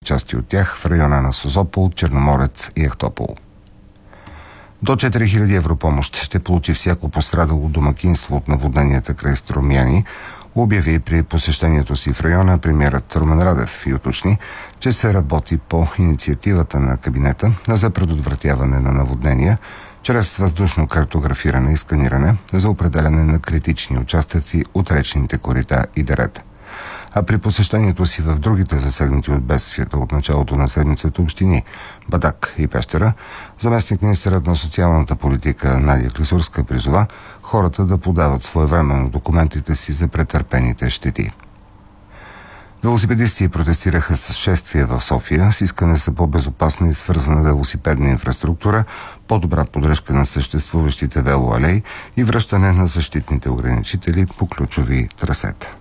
части от тях в района на Созопол, Черноморец и Ахтопол. До 4000 евро помощ ще получи всяко пострадало домакинство от наводненията край Струмяни, обяви при посещението си в района премиерът Румен Радев и уточни, че се работи по инициативата на кабинета за предотвратяване на наводнения чрез въздушно картографиране и сканиране за определяне на критични участъци от речните корита и дерета. А при посещението си в другите засегнати от бедствията от началото на седмицата общини Бадак и Пещера, заместник-министърът на социалната политика Надя Клисурска призова хората да подават своевременно документите си за претърпените щети. Велосипедисти протестираха с шествие в София с искане за по-безопасна и свързана велосипедна инфраструктура, по-добра поддръжка на съществуващите велоалеи и връщане на защитните ограничители по ключови трасета.